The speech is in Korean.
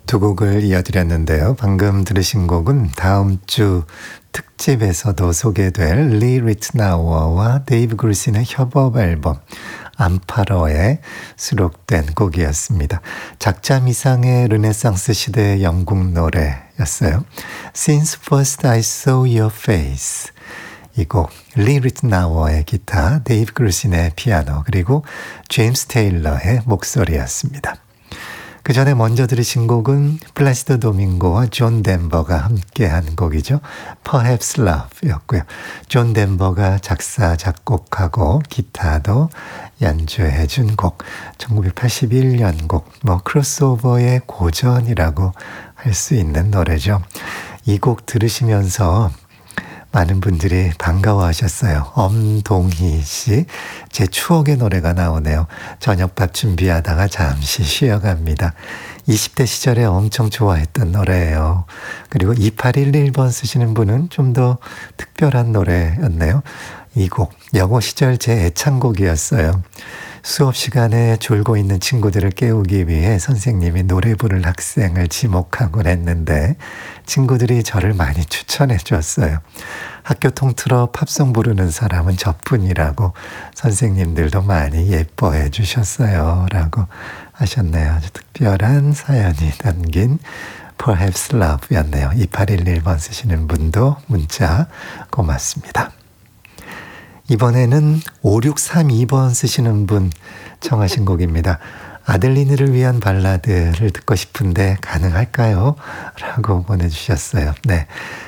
두 곡을 이어드렸는데요. 방금 들으신 곡은 다음 주 특집에서도 소개될 리 리트나워와 데이브 그루신의 협업 앨범 암파러에 수록된 곡이었습니다. 작자미상의 르네상스 시대의 영국 노래였어요. Since first I saw your face. 이 곡, 리 리트나워의 기타, 데이브 그루신의 피아노, 그리고 제임스 테일러의 목소리였습니다. 그 전에 먼저 들으신 곡은 플라시도 도밍고와 존 덴버가 함께한 곡이죠. Perhaps Love였고요. 존 덴버가 작사, 작곡하고 기타도 연주해준 곡, 1981년 곡, 크로스오버의 고전이라고 할 수 있는 노래죠. 이 곡 들으시면서 많은 분들이 반가워하셨어요. 엄동희 씨, 제 추억의 노래가 나오네요. 저녁밥 준비하다가 잠시 쉬어갑니다. 20대 시절에 엄청 좋아했던 노래예요. 그리고 2811번 쓰시는 분은 좀 더 특별한 노래였네요. 이 곡, 영어 시절 제 애창곡이었어요. 수업 시간에 졸고 있는 친구들을 깨우기 위해 선생님이 노래 부를 학생을 지목하곤 했는데 친구들이 저를 많이 추천해 줬어요. 학교 통틀어 팝송 부르는 사람은 저뿐이라고 선생님들도 많이 예뻐해 주셨어요. 라고 하셨네요. 아주 특별한 사연이 담긴 Perhaps Love였네요. 2811번 쓰시는 분도 문자 고맙습니다. 이번에는 5632번 쓰시는 분 청하신 곡입니다. 아델리느를 위한 발라드를 듣고 싶은데 가능할까요? 라고 보내주셨어요. 네,